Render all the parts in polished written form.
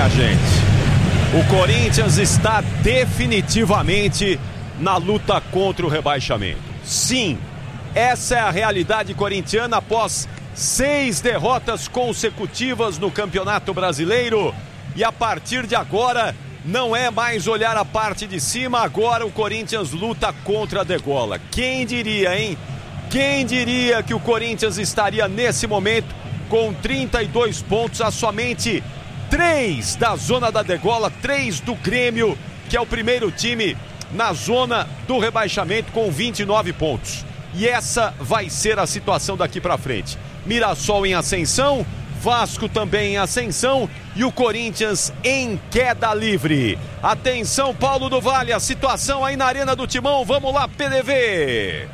minha gente. O Corinthians está definitivamente na luta contra o rebaixamento. Sim, essa é a realidade corintiana após 6 derrotas consecutivas no Campeonato Brasileiro. E a partir de agora, não é mais olhar a parte de cima, agora o Corinthians luta contra a degola. Quem diria, hein? Quem diria que o Corinthians estaria nesse momento com 32 pontos a somente 3 da zona da degola, 3 do Grêmio, que é o primeiro time na zona do rebaixamento com 29 pontos. E essa vai ser a situação daqui para frente. Mirassol em ascensão, Vasco também em ascensão e o Corinthians em queda livre. Atenção, Paulo do Vale, a situação aí na Arena do Timão. Vamos lá, PDV.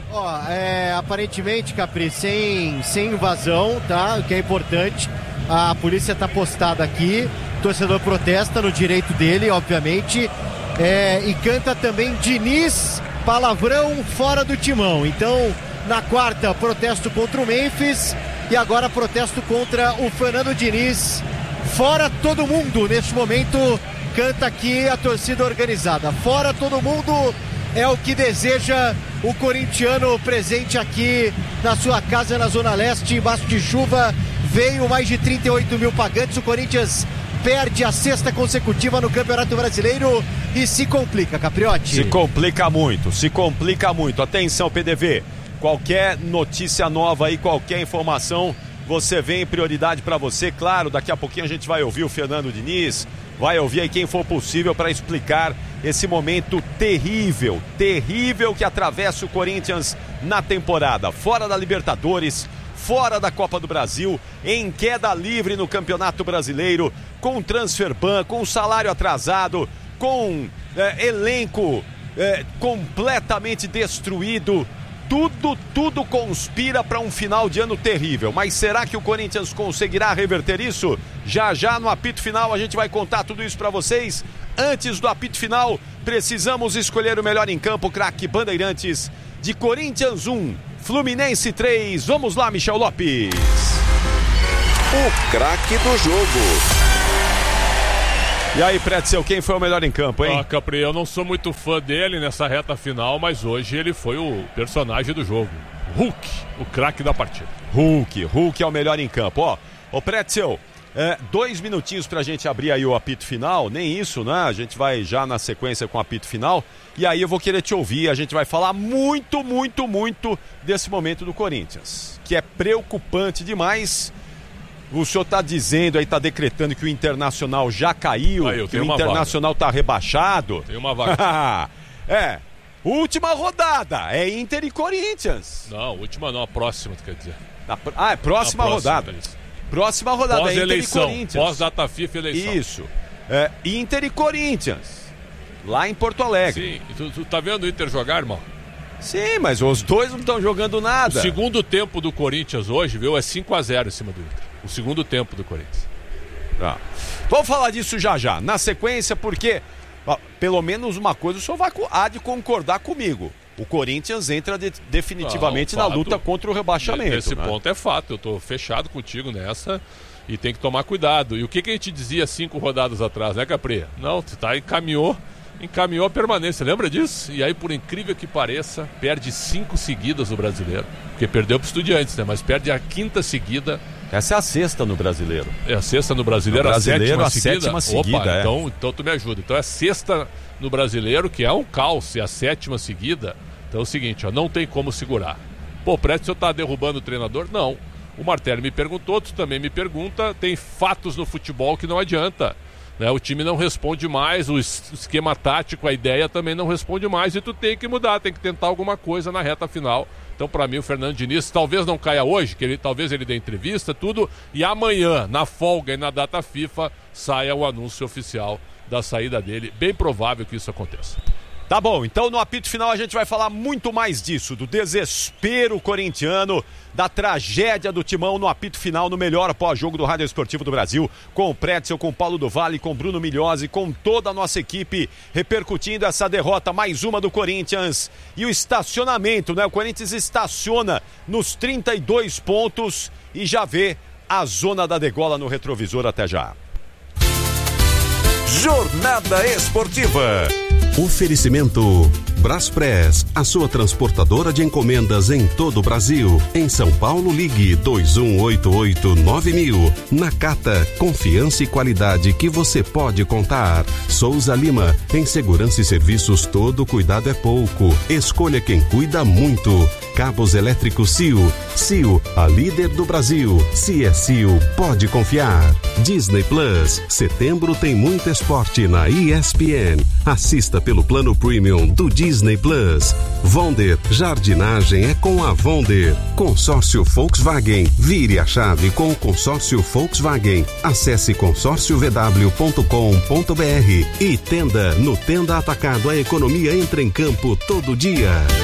Aparentemente, Capri, sem invasão, tá? O que é importante. A polícia está postada aqui, o torcedor protesta no direito dele, obviamente, e canta também Diniz, palavrão fora do Timão. Então, na quarta, protesto contra o Memphis e agora protesto contra o Fernando Diniz. Fora todo mundo, neste momento, canta aqui a torcida organizada. Fora todo mundo é o que deseja o corintiano presente aqui na sua casa na Zona Leste, embaixo de chuva. Veio mais de 38 mil pagantes. O Corinthians perde a 6ª consecutiva no Campeonato Brasileiro e se complica, Capriotti. Se complica muito. Atenção, PDV. Qualquer notícia nova aí, qualquer informação, você vem em prioridade para você. Claro, daqui a pouquinho a gente vai ouvir o Fernando Diniz, vai ouvir aí quem for possível para explicar esse momento terrível que atravessa o Corinthians na temporada. Fora da Libertadores, fora da Copa do Brasil, em queda livre no Campeonato Brasileiro, com transfer ban, com salário atrasado, com elenco completamente destruído. Tudo conspira para um final de ano terrível. Mas será que o Corinthians conseguirá reverter isso? Já no apito final a gente vai contar tudo isso para vocês. Antes do apito final, precisamos escolher o melhor em campo, craque Bandeirantes, de Corinthians 1, Fluminense 3. Vamos lá, Michel Lopes. O craque do jogo. E aí, Pretzel, quem foi o melhor em campo, hein? Capri, eu não sou muito fã dele nessa reta final, mas hoje ele foi o personagem do jogo. Hulk, o craque da partida. Hulk é o melhor em campo. Ô Pretzel, 2 minutinhos pra gente abrir aí o apito final, nem isso, né? A gente vai já na sequência com o apito final, e aí eu vou querer te ouvir, a gente vai falar muito desse momento do Corinthians, que é preocupante demais. O senhor está dizendo aí, está decretando que o Internacional já caiu, que o Internacional está rebaixado. Tem uma vaga. Última rodada, é Inter e Corinthians. Não, última não, a próxima, tu quer dizer. É próxima rodada. Próxima rodada, pós-eleição, Inter e Corinthians. Pós-data FIFA e eleição. Isso, Inter e Corinthians, lá em Porto Alegre. Sim, tu tá vendo o Inter jogar, irmão? Sim, mas os dois não estão jogando nada. O segundo tempo do Corinthians hoje, viu, é 5-0 em cima do Inter. O segundo tempo do Corinthians. Vamos falar disso já, na sequência, porque pelo menos uma coisa o senhor há de concordar comigo. O Corinthians entra definitivamente na luta contra o rebaixamento. Esse ponto é fato, eu estou fechado contigo nessa e tem que tomar cuidado. E o que a gente dizia 5 rodadas atrás, né, Capri? Não, encaminhou a permanência, lembra disso? E aí, por incrível que pareça, perde 5 seguidas no Brasileiro. Porque perdeu para o Estudiantes, né? Mas perde a 5ª seguida. Essa é a 6ª no Brasileiro. É a 6ª no Brasileiro, a 7ª seguida. Opa, então tu me ajuda. Então é a 6ª no Brasileiro, que é um caos, e a 7ª seguida. Então é o seguinte, não tem como segurar. Pô, o Prédio, o senhor tá derrubando o treinador? Não. O Martelli me perguntou, tu também me pergunta, tem fatos no futebol que não adianta. Né? O time não responde mais, o esquema tático, a ideia também não responde mais, e tu tem que mudar, tem que tentar alguma coisa na reta final. Então, para mim, o Fernando Diniz talvez não caia hoje, talvez ele dê entrevista, tudo, e amanhã, na folga e na data FIFA, saia o anúncio oficial da saída dele. Bem provável que isso aconteça. Tá bom, então no apito final a gente vai falar muito mais disso, do desespero corintiano, da tragédia do Timão no apito final, no melhor pós-jogo do Rádio Esportivo do Brasil, com o Pretzel, com o Paulo do Vale, com o Bruno Milhose, com toda a nossa equipe, repercutindo essa derrota, mais uma do Corinthians, e o estacionamento, né? O Corinthians estaciona nos 32 pontos e já vê a zona da degola no retrovisor. Até já. Jornada Esportiva. Oferecimento Braspress, a sua transportadora de encomendas em todo o Brasil. Em São Paulo, ligue 2188-9000. Nakata, confiança e qualidade que você pode contar. Souza Lima, em segurança e serviços todo cuidado é pouco. Escolha quem cuida muito. Cabos elétricos Sil. Sil, a líder do Brasil. Se é Sil, pode confiar. Disney Plus, setembro tem muito esporte na ESPN. Assista pelo plano premium do Disney Plus. Vonder, jardinagem é com a Vonder. Consórcio Volkswagen, vire a chave com o consórcio Volkswagen. Acesse consórciovw.com.br e Tenda, no Tenda Atacado a economia entra em campo todo dia.